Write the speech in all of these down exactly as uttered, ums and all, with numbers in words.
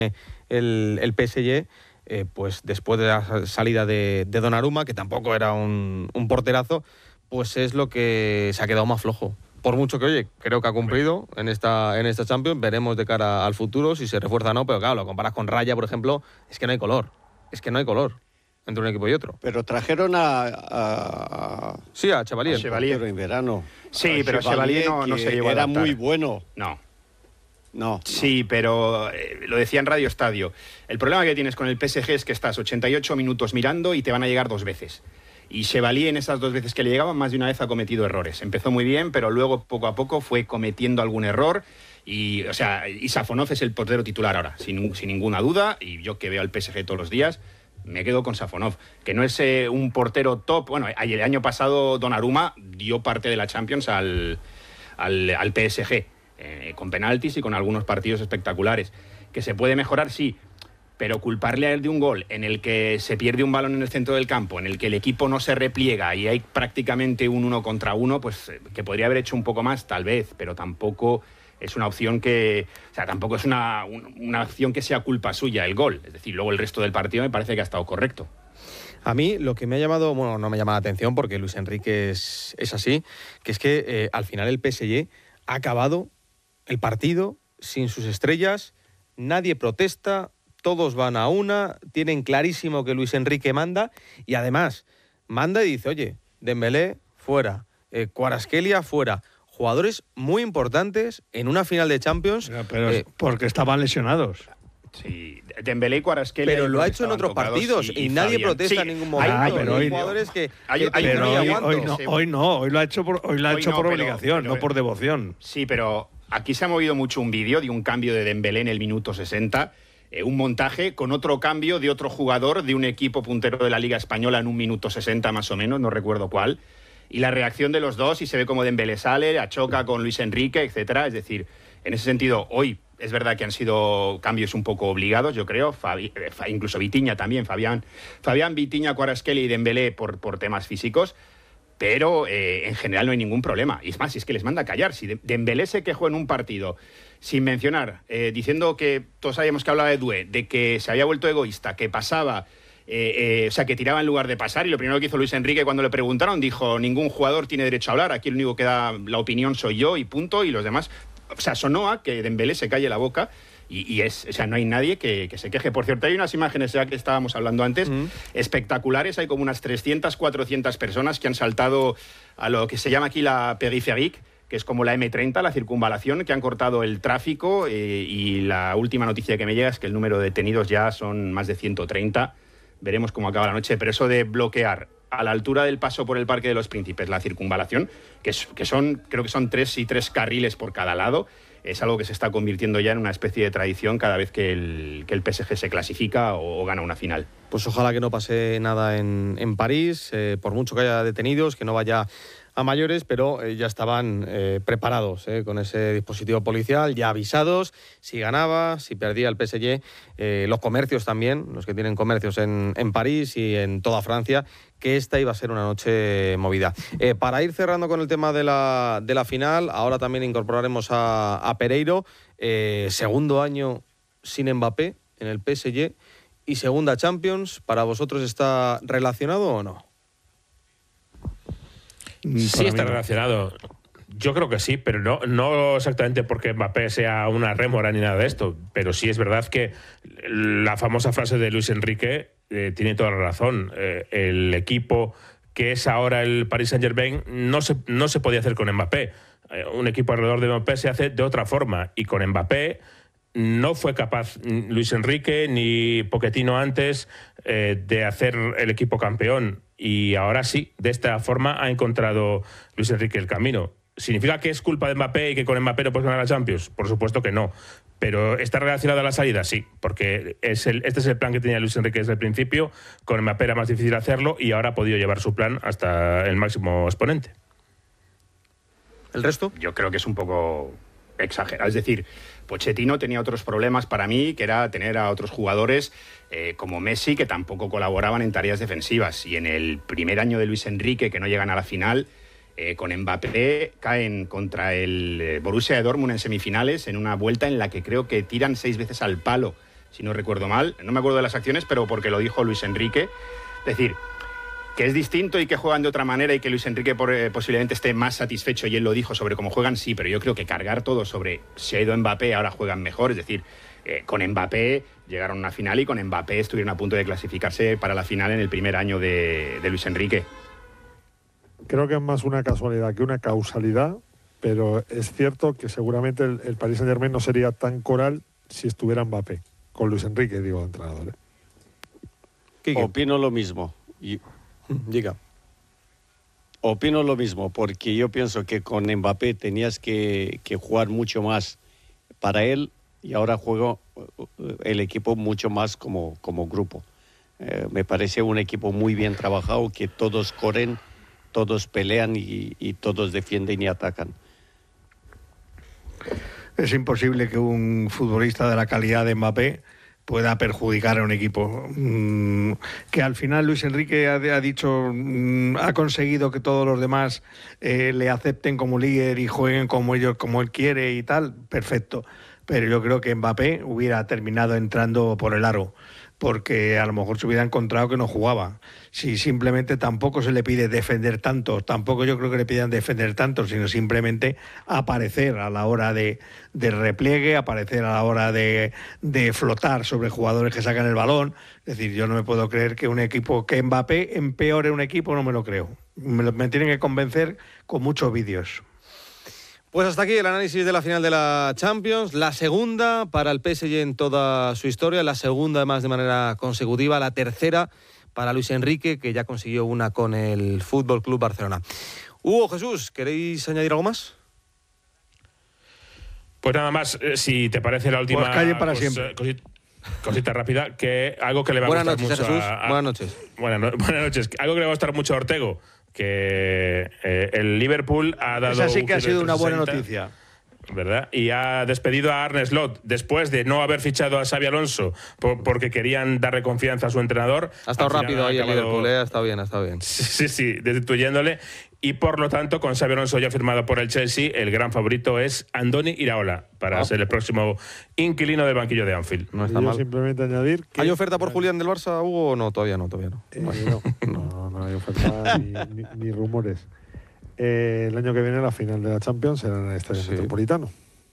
el, el P S G, eh, pues después de la salida de, de Donnarumma, que tampoco era un, un porterazo, pues es lo que se ha quedado más flojo. Por mucho que, oye, creo que ha cumplido en esta, en esta Champions, veremos de cara al futuro si se refuerza o no, pero claro, lo comparas con Raya, por ejemplo, es que no hay color, es que no hay color entre un equipo y otro. Pero trajeron a... a sí, a Chevalier. A Chevalier en verano. Sí, a pero Chevalier no, no se llegó a Era adaptar. muy bueno. No. No. Sí, no. pero eh, lo decía en Radio Estadio. El problema que tienes con el P S G es que estás ochenta y ocho minutos mirando y te van a llegar dos veces. Y Chevalier en esas dos veces que le llegaban, más de una vez ha cometido errores. Empezó muy bien, pero luego poco a poco fue cometiendo algún error. Y, o sea, y Safonov es el portero titular ahora, sin, sin ninguna duda. Y yo que veo al P S G todos los días, me quedo con Safonov, que no es eh, un portero top. Bueno, el año pasado Donnarumma dio parte de la Champions al, al, al P S G, eh, con penaltis y con algunos partidos espectaculares. Que se puede mejorar, sí. Pero culparle a él de un gol en el que se pierde un balón en el centro del campo, en el que el equipo no se repliega y hay prácticamente un uno contra uno, pues que podría haber hecho un poco más, tal vez, pero tampoco es una opción que, o sea, tampoco es una, una acción que sea culpa suya el gol. Es decir, luego el resto del partido me parece que ha estado correcto. A mí lo que me ha llamado, bueno, no me llama la atención porque Luis Enrique es, es así, que es que eh, al final el P S G ha acabado el partido sin sus estrellas, nadie protesta, todos van a una, tienen clarísimo que Luis Enrique manda y además manda y dice, oye, Dembélé fuera, eh, Kvaratskhelia fuera, jugadores muy importantes en una final de Champions. Pero, pero eh, porque estaban lesionados. Sí, Dembélé y Kvaratskhelia. Pero lo ha hecho en otros partidos y, y, y nadie Fabián. protesta sí, en ningún momento. Hay, pero hay hoy jugadores no. que, hay, que hay, pero hoy, hoy, no, sí. hoy no, hoy lo ha hecho por, hoy lo ha hoy hecho no, por pero, obligación, pero, no por devoción. Sí, pero aquí se ha movido mucho un vídeo de un cambio de Dembélé en el minuto sesenta. Eh, un montaje con otro cambio de otro jugador de un equipo puntero de la Liga Española en un minuto sesenta más o menos, no recuerdo cuál, y la reacción de los dos y se ve como Dembélé sale, achoca con Luis Enrique, etcétera. Es decir, en ese sentido, hoy es verdad que han sido cambios un poco obligados, yo creo, Fabi, eh, incluso Vitinha también, Fabián, Fabián Vitinha, Kvaratskhelia y Dembélé por, por temas físicos, pero eh, en general no hay ningún problema. Y es más, si es que les manda a callar. Si Dembélé se quejó en un partido, sin mencionar, eh, diciendo que todos sabíamos que hablaba de Doué, de que se había vuelto egoísta, que pasaba, eh, eh, o sea, que tiraba en lugar de pasar, y lo primero que hizo Luis Enrique cuando le preguntaron, dijo, ningún jugador tiene derecho a hablar, aquí el único que da la opinión soy yo y punto, y los demás... O sea, sonó a que Dembélé se calle la boca y, y es, o sea, no hay nadie que, que se queje. Por cierto, hay unas imágenes, ya que estábamos hablando antes, mm. espectaculares. Hay como unas trescientas, cuatrocientas personas que han saltado a lo que se llama aquí la périphérique, que es como la eme treinta, la circunvalación, que han cortado el tráfico eh, y la última noticia que me llega es que el número de detenidos ya son más de ciento treinta. Veremos cómo acaba la noche, pero eso de bloquear a la altura del paso por el Parque de los Príncipes, la circunvalación, que, es, que son, creo que son tres y tres carriles por cada lado, es algo que se está convirtiendo ya en una especie de tradición cada vez que el, que el P S G se clasifica o, o gana una final. Pues ojalá que no pase nada en, en París, eh, por mucho que haya detenidos, que no vaya a mayores, pero eh, ya estaban eh, preparados eh, con ese dispositivo policial, ya avisados, si ganaba, si perdía el P S G, eh, los comercios también, los que tienen comercios en, en París y en toda Francia, que esta iba a ser una noche movida. Eh, para ir cerrando con el tema de la, de la final, ahora también incorporaremos a, a Pereiro, eh, segundo año sin Mbappé en el P S G y segunda Champions, ¿para vosotros está relacionado o no? Sí está relacionado. Yo creo que sí, pero no, no exactamente porque Mbappé sea una rémora ni nada de esto, pero sí es verdad que la famosa frase de Luis Enrique eh, tiene toda la razón. Eh, el equipo que es ahora el Paris Saint-Germain no se, no se podía hacer con Mbappé. Eh, un equipo alrededor de Mbappé se hace de otra forma, y con Mbappé no fue capaz Luis Enrique ni Pochettino antes eh, de hacer el equipo campeón. Y ahora sí, de esta forma ha encontrado Luis Enrique el camino. ¿Significa que es culpa de Mbappé y que con Mbappé no puedes ganar la Champions? Por supuesto que no. Pero ¿está relacionada a la salida? Sí, porque es el, este es el plan que tenía Luis Enrique desde el principio. Con Mbappé era más difícil hacerlo y ahora ha podido llevar su plan hasta el máximo exponente. ¿El resto? Yo creo que es un poco exagerado. Es decir, Pochettino tenía otros problemas para mí, que era tener a otros jugadores eh, como Messi, que tampoco colaboraban en tareas defensivas. Y en el primer año de Luis Enrique, que no llegan a la final, eh, con Mbappé caen contra el eh, Borussia de Dortmund en semifinales, en una vuelta en la que creo que tiran seis veces al palo si no recuerdo mal. No me acuerdo de las acciones, pero porque lo dijo Luis Enrique. Es decir, que es distinto y que juegan de otra manera y que Luis Enrique por, eh, posiblemente esté más satisfecho, y él lo dijo sobre cómo juegan, sí, pero yo creo que cargar todo sobre si ha ido Mbappé, ahora juegan mejor, es decir, eh, con Mbappé llegaron a una final y con Mbappé estuvieron a punto de clasificarse para la final en el primer año de, de Luis Enrique. Creo que es más una casualidad que una causalidad, pero es cierto que seguramente el, el Paris Saint-Germain no sería tan coral si estuviera Mbappé, con Luis Enrique, digo, de entrenador. ¿eh? Quique. Opino lo mismo. Y, Diga. Opino lo mismo, porque yo pienso que con Mbappé tenías que, que jugar mucho más para él y ahora juego el equipo mucho más como, como grupo. Eh, me parece un equipo muy bien trabajado, que todos corren, todos pelean y, y todos defienden y atacan. Es imposible que un futbolista de la calidad de Mbappé pueda perjudicar a un equipo. Mm, que al final Luis Enrique ha, ha dicho, mm, ha conseguido que todos los demás eh, le acepten como líder y jueguen como ellos, como él quiere y tal, perfecto. Pero yo creo que Mbappé hubiera terminado entrando por el aro, porque a lo mejor se hubiera encontrado que no jugaba. Si simplemente tampoco se le pide defender tanto, tampoco yo creo que le pidan defender tanto, sino simplemente aparecer a la hora de, de repliegue, aparecer a la hora de, de flotar sobre jugadores que sacan el balón. Es decir, yo no me puedo creer que un equipo, que Mbappé empeore un equipo, no me lo creo. Me, lo, me tienen que convencer con muchos vídeos. Pues hasta aquí el análisis de la final de la Champions, la segunda para el P S G en toda su historia, la segunda además de manera consecutiva, la tercera para Luis Enrique, que ya consiguió una con el F C Barcelona. Hugo, Jesús, ¿queréis añadir algo más? Pues nada más, eh, si te parece la última pues calle para pues, siempre. Eh, cosita, cosita rápida, que algo que le va a Buenas gustar noches, mucho Jesús. a, a, Buenas noches. Buenas, no, buenas noches. Algo que le va a gustar mucho a Ortego, que eh, el Liverpool ha dado... Esa sí que ha sido una buena trescientos noticia. sesenta, ¿verdad? Y ha despedido a Arne Slot después de no haber fichado a Xabi Alonso por, porque querían darle confianza a su entrenador. Ha estado rápido ahí el acabado... Liverpool, ¿eh? ha estado bien, ha estado bien. Sí, sí, destituyéndole. Y por lo tanto, con Xabi Alonso ya firmado por el Chelsea, el gran favorito es Andoni Iraola para ah. ser el próximo inquilino del banquillo de Anfield. No está y yo mal. simplemente añadir que... ¿Hay oferta por Julián del Barça, Hugo, o no? Todavía no, todavía no. Eh, no, no, no hay oferta ni, ni, ni rumores. Eh, el año que viene la final de la Champions será en el Estadio Sí. Metropolitano.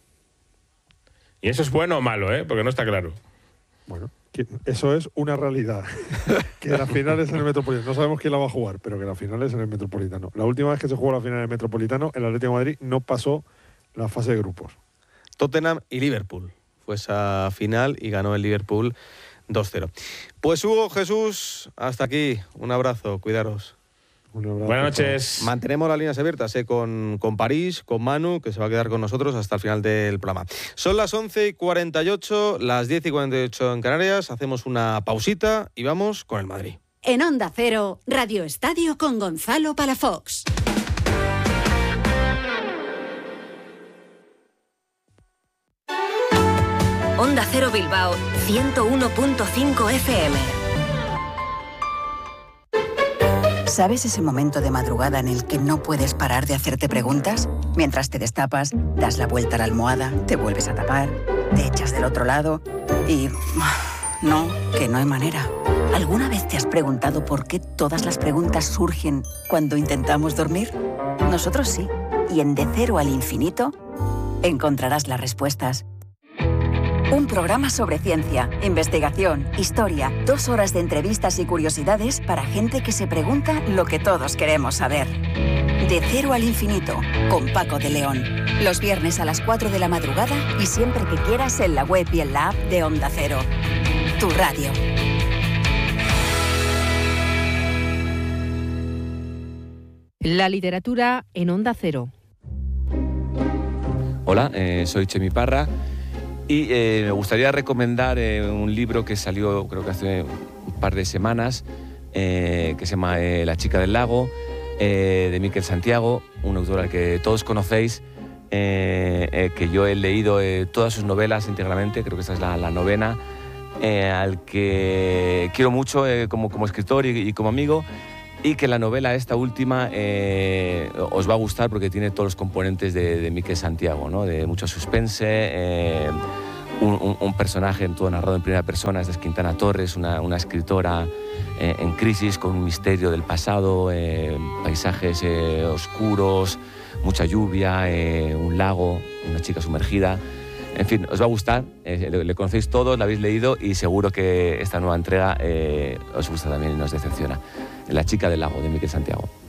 ¿Y eso es bueno o malo, eh? Porque no está claro. Bueno, que eso es una realidad. Que la final es en el Metropolitano. No sabemos quién la va a jugar, pero que la final es en el Metropolitano. La última vez que se jugó la final en el Metropolitano, el Atlético de Madrid no pasó la fase de grupos. Tottenham y Liverpool. Fue esa final y ganó el Liverpool dos cero. Pues Hugo, Jesús, hasta aquí. Un abrazo, cuidaros. Un abrazo. Buenas noches. Mantenemos las líneas abiertas ¿eh? con, con París, con Manu, que se va a quedar con nosotros hasta el final del programa. Son las once y cuarenta y ocho, las diez y cuarenta y ocho en Canarias. Hacemos una pausita y vamos con el Madrid. En Onda Cero, Radio Estadio con Gonzalo Palafox. Onda Cero Bilbao, ciento uno punto cinco F M. ¿Sabes ese momento de madrugada en el que no puedes parar de hacerte preguntas? Mientras te destapas, das la vuelta a la almohada, te vuelves a tapar, te echas del otro lado y... no, que no hay manera. ¿Alguna vez te has preguntado por qué todas las preguntas surgen cuando intentamos dormir? Nosotros sí. Y en De Cero al Infinito encontrarás las respuestas. Un programa sobre ciencia, investigación, historia, dos horas de entrevistas y curiosidades para gente que se pregunta lo que todos queremos saber. De Cero al Infinito, con Paco de León. Los viernes a las cuatro de la madrugada y siempre que quieras en la web y en la app de Onda Cero. Tu radio. La literatura en Onda Cero. Hola, eh, soy Chemi Parra. Y eh, me gustaría recomendar eh, un libro que salió creo que hace un par de semanas, eh, que se llama eh, La chica del lago, eh, de Miquel Santiago, un autor al que todos conocéis, eh, eh, que yo he leído eh, todas sus novelas íntegramente, creo que esta es la, la novena, eh, al que quiero mucho eh, como, como escritor y, y como amigo, y que la novela esta última eh, os va a gustar porque tiene todos los componentes de, de Miquel Santiago, ¿no? De mucho suspense, eh, un, un, un personaje todo narrado en primera persona, es Quintana Torres, una, una escritora eh, en crisis con un misterio del pasado, eh, paisajes eh, oscuros, mucha lluvia, eh, un lago, una chica sumergida. En fin, os va a gustar, eh, le, le conocéis todos, la habéis leído y seguro que esta nueva entrega eh, os gusta también y no os decepciona. La chica del lago, de Miquel Santiago.